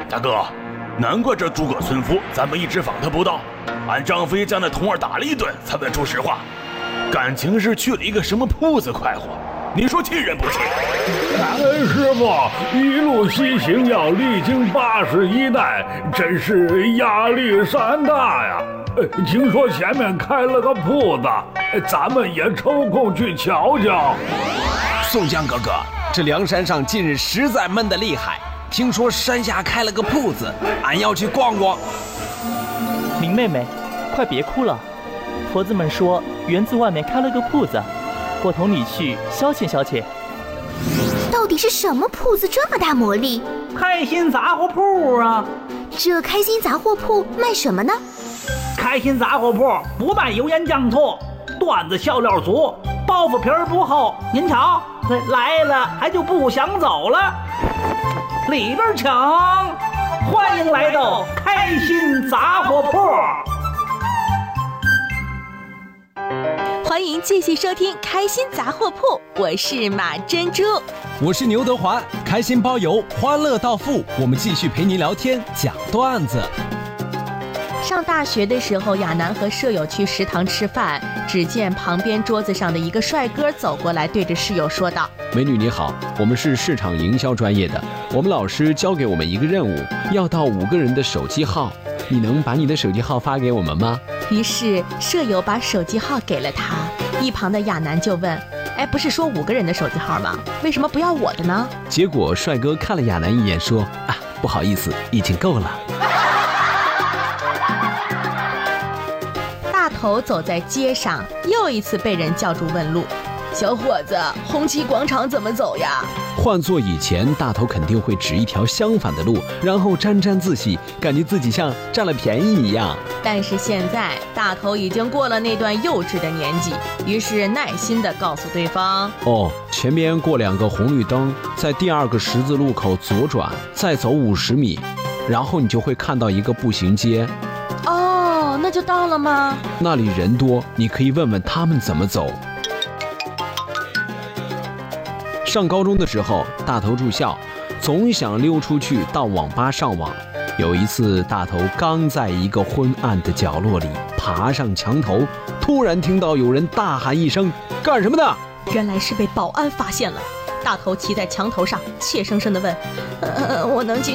大哥，难怪这诸葛村夫咱们一直访他不到，俺张飞将那童儿打了一顿才问出实话，感情是去了一个什么铺子快活，你说气人不气？ 师傅，一路西行要历经81代，真是压力山大呀。听说前面开了个铺子，咱们也抽空去瞧瞧。 宋江哥哥，这梁山上近日实在闷得厉害，听说山下开了个铺子，俺要去逛逛。 明妹妹，快别哭了，婆子们说园子外面开了个铺子，我同你去消遣消遣。 到底是什么铺子这么大魔力？ 开心杂货铺啊！ 这开心杂货铺卖什么呢？ 开心杂货铺不卖油盐酱醋，段子笑料足，包袱皮儿不厚。您瞧，来了还就不想走了。里边请，欢迎来到开心杂货铺。 欢迎继续收听开心杂货铺，我是马珍珠， 我是牛德华，开心包邮，欢乐到付，我们继续陪您聊天讲段子。 上大学的时候，亚楠和舍友去食堂吃饭，只见旁边桌子上的一个帅哥走过来，对着室友说道： 美女你好，我们是市场营销专业的，我们老师交给我们一个任务，要到5个人的手机号，你能把你的手机号发给我们吗？ 于是舍友把手机号给了他，一旁的亚楠就问：不是说5个人的手机号吗？为什么不要我的呢？ 结果帅哥看了亚楠一眼说：不好意思，已经够了。 大头走在街上，又一次被人叫住问路：小伙子，红旗广场怎么走呀？ 换做以前，大头肯定会指一条相反的路，然后沾沾自喜，感觉自己像占了便宜一样。 但是现在大头已经过了那段幼稚的年纪，于是耐心地告诉对方： 前边过2个红绿灯，在第2个十字路口左转，再走50米，然后你就会看到一个步行街。 那就到了吗？ 那里人多，你可以问问他们怎么走。上高中的时候，大头住校，总想溜出去到网吧上网。有一次，大头刚在一个昏暗的角落里爬上墙头，突然听到有人大喊一声：干什么呢？ 原来是被保安发现了。大头骑在墙头上，怯生生地问：我能进